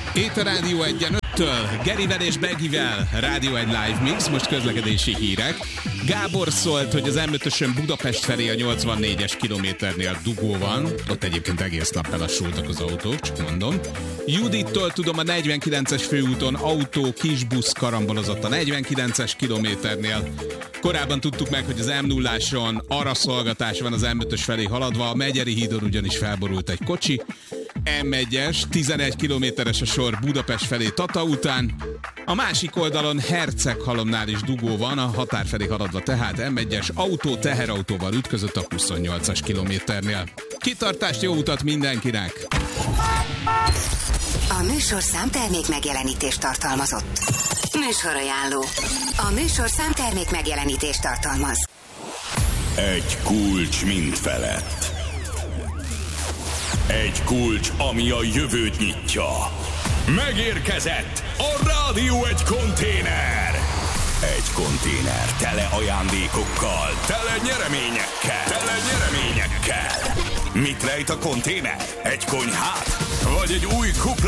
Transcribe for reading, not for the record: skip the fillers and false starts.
Itt a Rádió 1-en 5-től, Gerivel és Begivel, Rádió 1 Live Mix, most közlekedési hírek. Gábor szólt, hogy az M5-ösön Budapest felé a 84-es kilométernél dugó van, ott egyébként egész nap belassultak az autók, csak mondom. Judittól tudom, a 49-es főúton autó, kisbusz karambolozott a 49-es kilométernél. Korábban tudtuk meg, hogy az M0-áson araszolgatás van az M5-ös felé haladva, a Megyeri hídon ugyanis felborult egy kocsi. M1-es, 11 kilométeres a sor Budapest felé Tata után. A másik oldalon Herceghalomnál is dugó van, a határ felé haladva tehát M1-es autó teherautóval ütközött a 28-as kilométernél. Kitartást, jó utat mindenkinek! A műsorszám termék megjelenítést tartalmazott. Műsorajánló. A műsorszám termék megjelenítést tartalmaz. Egy kulcs mind felett. Egy kulcs, ami a jövőt nyitja. Megérkezett a Rádió 1 konténer. Egy konténer tele ajándékokkal, tele nyereményekkel. Mit rejt a konténer? Egy konyhát? Vagy egy új kupla